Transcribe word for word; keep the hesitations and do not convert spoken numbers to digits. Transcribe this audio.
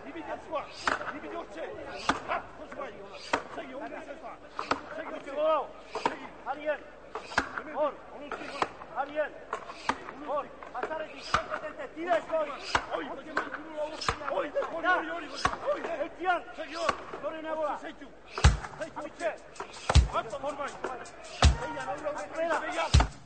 Dividi il squadro, dividi il centro. Ah, cosa fai? Segui, un che sei fa? Segui il centro. Segui. Ariel. Or. Ariel. Or. Passare di te, tira fuori. Oi, oi, oi, oi, oi, oi. E Tian. Segui ora. Non ne vuoi. Sei tu. Sei tu. Amici. Fatto ormai. Ehi, non lo vedo. Vediamo.